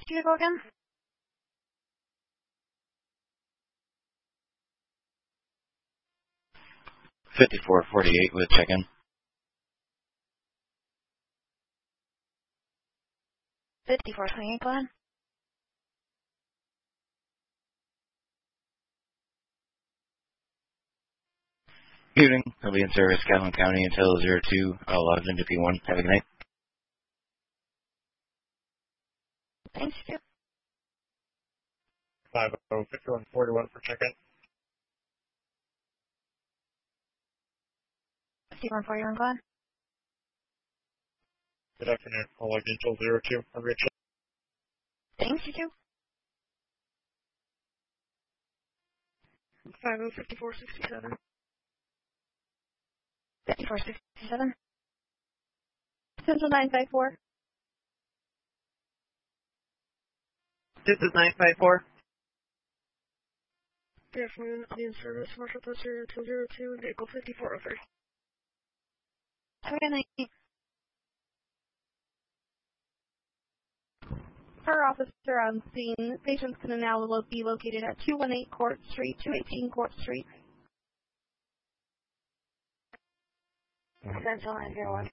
you to go again? 5448 with check-in. 5428, go ahead. Evening. I'll be in service, Calhoun County until 02. I'll log into P1. Have a good night. Thanks, you. 50-5141 for check-in. 5141, go ahead. Good afternoon. I'll log in until 02. Have a good check. Thanks, you too. 505467. 5467. Central 954. This is 954. Good afternoon. I'll be in service. Marshal Post 0202, vehicle 5403. Have a good night. Per officer on scene, patients can now be located at 218 Court Street, 218 Court Street. Central 901.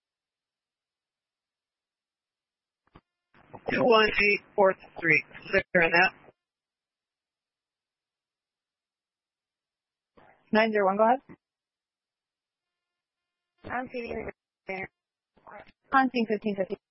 218 4th Street. Clear on that. 901, go ahead. I'm feeding On scene 1550.